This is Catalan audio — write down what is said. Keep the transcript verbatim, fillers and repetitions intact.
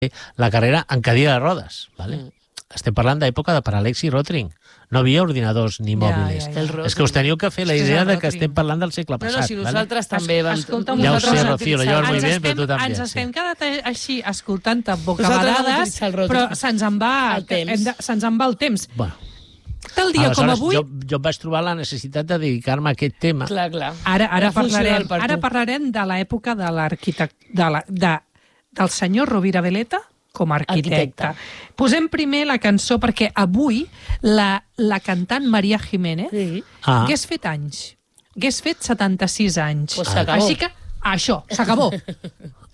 la carrera en cadira de rodes. ¿vale? Mm. Estem parlant d'època de per Alexi Rotring. No havia ordinadors ni mòbils. Ja, ja, ja. És que us teniu que fer la idea de que estem parlant del segle passat. No, no, si nosaltres vale? també vam... Escolta, ja ho sé, Rocío, jo ho vull bé, però tu també. Ens estem sí. quedat així, escoltant-te bocabadades, però se'ns en va el temps. Se'ns en va el temps. Bueno. Tal dia com avui... Jo, jo vaig trobar la necessitat de dedicar-me a aquest tema. Clar, clar. Ara, ara, parlarem, ara parlarem de l'època de l'arquitect... De la, de, del senyor Rovira Veleta com a arquitecte. arquitecte. Posem primer la cançó perquè avui la, la cantant Maria Jiménez sí. ah. hagués fet anys. Hagués fet setanta-sis anys. Pues s'acabó. Així que, això, s'acabó.